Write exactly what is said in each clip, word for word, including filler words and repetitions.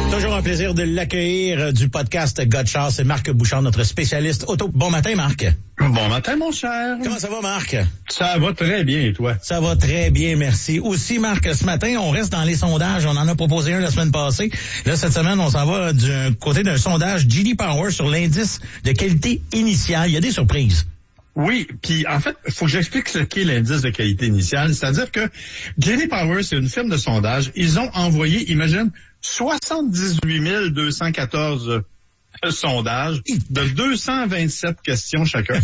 Toujours un plaisir de l'accueillir du podcast Gotcha. C'est Marc Bouchard, notre spécialiste auto. Bon matin, Marc. Bon matin, mon cher. Comment ça va, Marc? Ça va très bien, et toi? Ça va très bien, merci. Aussi, Marc, ce matin, on reste dans les sondages. On en a proposé un la semaine passée. Là, cette semaine, on s'en va du côté d'un sondage J D Power sur l'indice de qualité initiale. Il y a des surprises. Oui, puis en fait, il faut que j'explique ce qu'est l'indice de qualité initiale. C'est-à-dire que J D Power, c'est une firme de sondage. Ils ont envoyé, imagine, soixante-dix-huit mille deux cent quatorze sondages de deux cent vingt-sept questions chacun.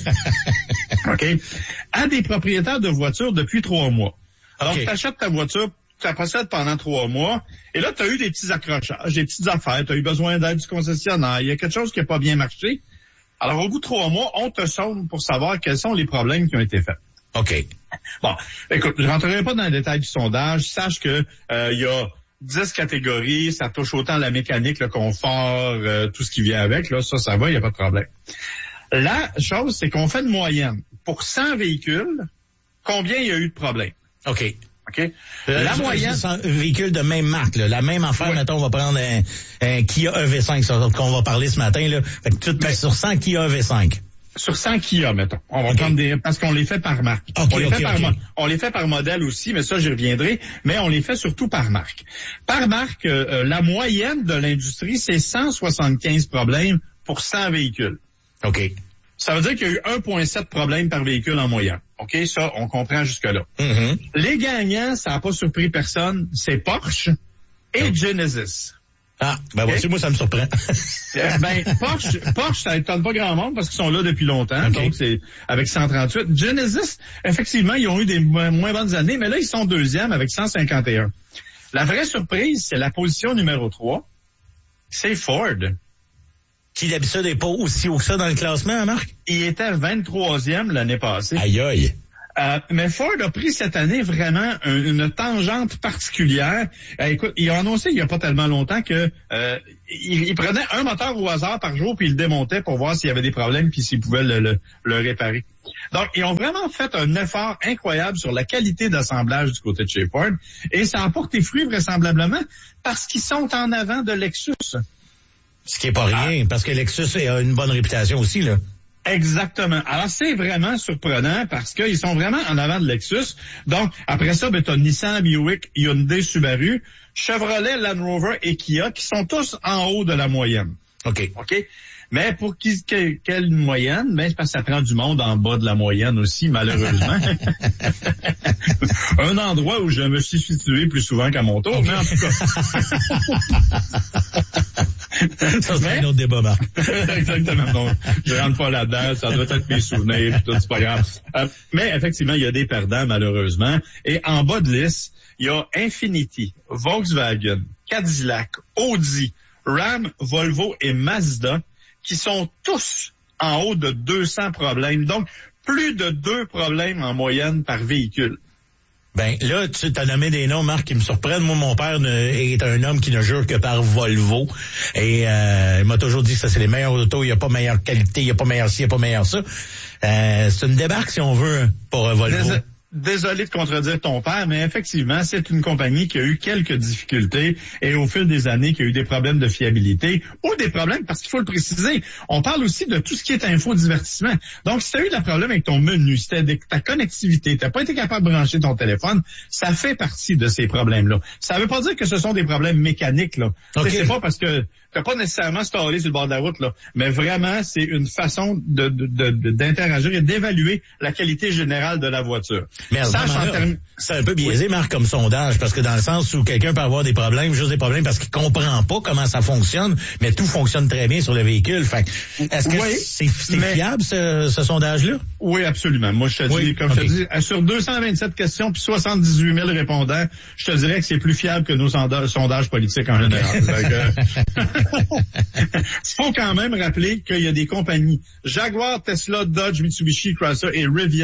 OK? À des propriétaires de voitures depuis trois mois. Alors, okay. Tu achètes ta voiture, tu la possèdes pendant trois mois, et là, tu as eu des petits accrochages, des petites affaires, tu as eu besoin d'aide du concessionnaire, il y a quelque chose qui n'a pas bien marché. Alors, au bout de trois mois, on te sonde pour savoir quels sont les problèmes qui ont été faits. OK. Bon, écoute, je rentrerai pas dans les détails du sondage. Sache que euh, il y a dix catégories, ça touche autant la mécanique, le confort, euh, tout ce qui vient avec. Là, ça, ça va, il n'y a pas de problème. La chose, c'est qu'on fait une moyenne. Pour cent véhicules, combien il y a eu de problèmes? OK. OK. Euh, la moyenne. cent véhicules de même marque, là. La même affaire, oui. Mettons, on va prendre un, un Kia E V cinq, ça, qu'on va parler ce matin, là. Fait que tout, mais, sur cent Kia E V cinq. Sur cent Kia, mettons. On va okay. prendre des, parce qu'on les fait par marque. Okay, on les okay, fait par, okay. on les fait par modèle aussi, mais ça, j'y reviendrai. Mais on les fait surtout par marque. Par marque, euh, la moyenne de l'industrie, c'est cent soixante-quinze problèmes pour cent véhicules. OK. Ça veut dire qu'il y a eu un virgule sept problèmes par véhicule en moyenne. OK? Ça, on comprend jusque-là. Mm-hmm. Les gagnants, ça n'a pas surpris personne, c'est Porsche et oh. Genesis. Ah, ben okay. Voici, moi, ça me surprend. euh, ben, Porsche, Porsche, ça étonne pas grand monde parce qu'ils sont là depuis longtemps. Okay. Donc, c'est avec cent trente-huit. Genesis, effectivement, ils ont eu des moins bonnes années, mais là, ils sont deuxième avec cent cinquante et un. La vraie surprise, c'est la position numéro trois. C'est Ford. Qui d'habitude n'est pas aussi haut que ça dans le classement, hein, Marc? Il était vingt-troisième l'année passée. Aïe aïe. Euh, mais Ford a pris cette année vraiment un, une tangente particulière. Euh, écoute, il a annoncé il n'y a pas tellement longtemps que euh, il, il prenait un moteur au hasard par jour puis il le démontait pour voir s'il y avait des problèmes puis s'il pouvait le, le, le réparer. Donc, ils ont vraiment fait un effort incroyable sur la qualité d'assemblage du côté de chez Ford et ça a porté fruit vraisemblablement parce qu'ils sont en avant de Lexus. Ce qui est pas rien, ah. parce que Lexus a une bonne réputation aussi, là. Exactement. Alors, c'est vraiment surprenant parce qu'ils sont vraiment en avant de Lexus. Donc, après ça, ben, t'as Nissan, Buick, Hyundai, Subaru, Chevrolet, Land Rover et Kia qui sont tous en haut de la moyenne. OK. OK? Mais pour qui, que, quelle moyenne? Ben, c'est parce que ça prend du monde en bas de la moyenne aussi, malheureusement. Un endroit où je me suis situé plus souvent qu'à mon tour, okay. Mais en tout cas. Ça, c'est un autre débat, Marc. Exactement. Non, je rentre pas là-dedans. Ça doit être mes souvenirs. Tout, c'est pas grave. Euh, mais effectivement, il y a des perdants, malheureusement. Et en bas de liste, il y a Infiniti, Volkswagen, Cadillac, Audi, Ram, Volvo et Mazda qui sont tous en haut de deux cents problèmes. Donc, plus de deux problèmes en moyenne par véhicule. Ben là, tu t'as nommé des noms, Marc, qui me surprennent. Moi, mon père ne, est un homme qui ne jure que par Volvo. Et euh, il m'a toujours dit que ça, c'est les meilleurs autos. Il n'y a pas meilleure qualité, il n'y a pas meilleur ci, il n'y a pas meilleur ça. Euh, c'est une débarque, si on veut, pour Volvo. Dés- Désolé de contredire ton père, mais effectivement, c'est une compagnie qui a eu quelques difficultés et au fil des années, qui a eu des problèmes de fiabilité ou des problèmes, parce qu'il faut le préciser, on parle aussi de tout ce qui est infodivertissement. Donc, si tu as eu des problèmes avec ton menu, si tu as ta connectivité, tu n'as pas été capable de brancher ton téléphone, ça fait partie de ces problèmes-là. Ça ne veut pas dire que ce sont des problèmes mécaniques, là. Okay. C'est pas parce que tu n'as pas nécessairement stallé sur le bord de la route, là, mais vraiment, c'est une façon de, de, de, d'interagir et d'évaluer la qualité générale de la voiture. Mais là, term... c'est un peu biaisé, oui. Marc, comme sondage, parce que dans le sens où quelqu'un peut avoir des problèmes, juste des problèmes parce qu'il comprend pas comment ça fonctionne, mais tout fonctionne très bien sur le véhicule. Fait est-ce que oui, c'est, c'est mais... fiable, ce, ce sondage-là? Oui, absolument. Moi, je te oui, dis, comme okay. je te dis, sur deux cent vingt-sept questions puis soixante-dix-huit mille répondants, je te dirais que c'est plus fiable que nos sondages, sondages politiques en général. Il faut quand même rappeler qu'il y a des compagnies, Jaguar, Tesla, Dodge, Mitsubishi, Chrysler et Rivian,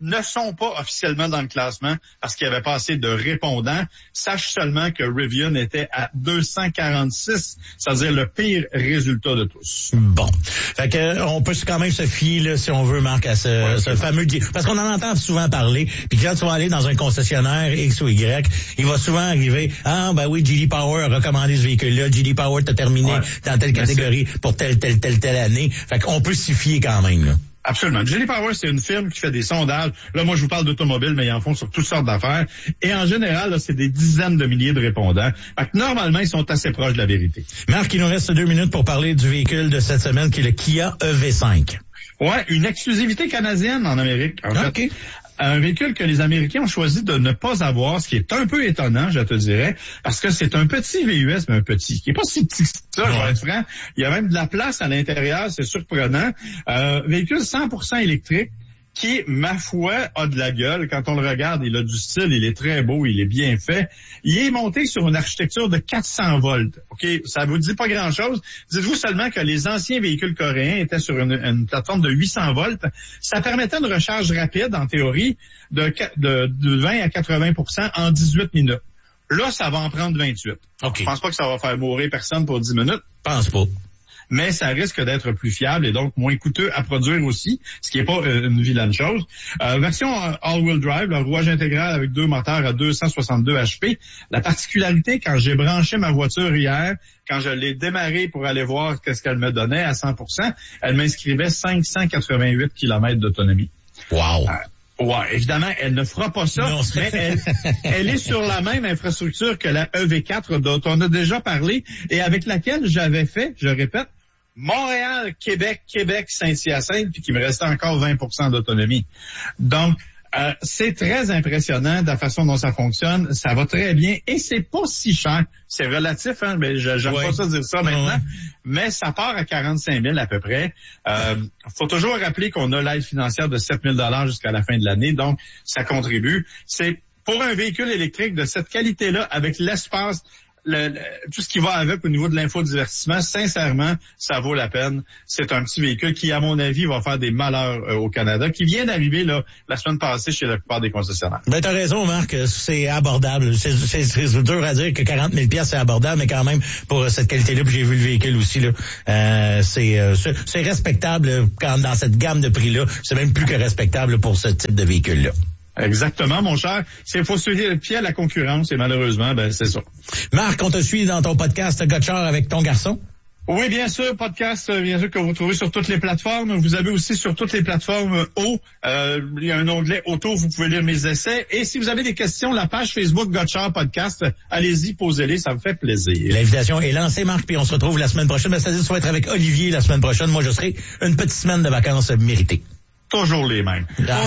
ne sont pas officiellement dans le classement parce qu'il n'y avait pas assez de répondants. Sache seulement que Rivian était à deux cent quarante-six, c'est-à-dire le pire résultat de tous. Bon. Fait que, on peut quand même se fier, là, si on veut, Marc, à ce, ouais, ce fameux... Parce qu'on en entend souvent parler, puis quand tu vas aller dans un concessionnaire X ou Y, il va souvent arriver, ah, ben oui, J D Power a recommandé ce véhicule-là, J D Power t'a terminé ouais. dans telle catégorie pour telle, telle, telle, telle année. Fait qu'on peut s'y fier quand même, là. Absolument. J D Power, c'est une firme qui fait des sondages. Là, moi, je vous parle d'automobile, mais ils en font sur toutes sortes d'affaires. Et en général, là, c'est des dizaines de milliers de répondants. Fait que normalement, ils sont assez proches de la vérité. Marc, il nous reste deux minutes pour parler du véhicule de cette semaine, qui est le Kia E V cinq. Ouais, une exclusivité canadienne en Amérique. En fait. OK. Un véhicule que les Américains ont choisi de ne pas avoir, ce qui est un peu étonnant, je te dirais, parce que c'est un petit V U S, mais un petit, qui est pas si petit que ça, je vais être franc. Il y a même de la place à l'intérieur, c'est surprenant. Euh, véhicule cent pour cent électrique, qui, ma foi, a de la gueule. Quand on le regarde, il a du style, il est très beau, il est bien fait. Il est monté sur une architecture de quatre cents volts. OK, ça vous dit pas grand-chose. Dites-vous seulement que les anciens véhicules coréens étaient sur une, une plateforme de huit cents volts. Ça permettait une recharge rapide, en théorie, de, de, de vingt à quatre-vingts pour cent en dix-huit minutes. Là, ça va en prendre vingt-huit. OK. Je pense pas que ça va faire mourir personne pour dix minutes. Pense pas. Mais ça risque d'être plus fiable et donc moins coûteux à produire aussi, ce qui n'est pas euh, une vilaine chose. Euh, version all-wheel drive, le rouage intégral avec deux moteurs à deux cent soixante-deux H P. La particularité, quand j'ai branché ma voiture hier, quand je l'ai démarrée pour aller voir qu'est-ce qu'elle me donnait à cent pour cent, elle m'inscrivait cinq cent quatre-vingt-huit kilomètres d'autonomie. Wow! Euh, Ouais, évidemment, elle ne fera pas ça, non, mais elle, elle est sur la même infrastructure que la E V quatre dont on a déjà parlé et avec laquelle j'avais fait, je répète, Montréal, Québec, Québec, Saint-Hyacinthe, puis qu'il me restait encore vingt pour cent d'autonomie. Donc, euh, c'est très impressionnant de la façon dont ça fonctionne. Ça va très bien et c'est pas si cher. C'est relatif, hein, mais j'aime ouais. pas ça dire ça maintenant. Ouais. Mais ça part à quarante-cinq mille à peu près. Euh, faut toujours rappeler qu'on a l'aide financière de sept mille dollars jusqu'à la fin de l'année, donc ça contribue. C'est pour un véhicule électrique de cette qualité-là, avec l'espace, Le, le, tout ce qui va avec au niveau de l'infodivertissement, sincèrement, ça vaut la peine. C'est un petit véhicule qui, à mon avis, va faire des malheurs euh, au Canada, qui vient d'arriver là la semaine passée chez la plupart des concessionnaires. Ben, t'as raison, Marc, c'est abordable. C'est, c'est, c'est dur à dire que quarante mille piastres, c'est abordable, mais quand même, pour cette qualité-là, puis j'ai vu le véhicule aussi, là, euh, c'est, euh, c'est, c'est respectable quand dans cette gamme de prix-là. C'est même plus que respectable pour ce type de véhicule-là. Exactement, mon cher. C'est faut se fier le pied à la concurrence et malheureusement, ben c'est ça. Marc, on te suit dans ton podcast Gotchard avec ton garçon? Oui, bien sûr, podcast, bien sûr, que vous trouvez sur toutes les plateformes. Vous avez aussi sur toutes les plateformes O, euh, il y a un onglet auto, vous pouvez lire mes essais. Et si vous avez des questions, la page Facebook Gotchard Podcast, allez-y, posez-les, ça me fait plaisir. L'invitation est lancée, Marc, puis on se retrouve la semaine prochaine. Ben, c'est-à-dire que ça va être avec Olivier la semaine prochaine. Moi, je serai une petite semaine de vacances méritée. Toujours les mêmes.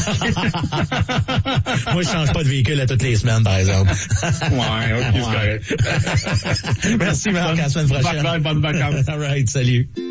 Moi, je change pas de véhicule à toutes les semaines, par exemple. Ouais, ok, c'est correct. Merci, Marc. À la semaine prochaine. Bye bye, bonnes vacances. All right, salut.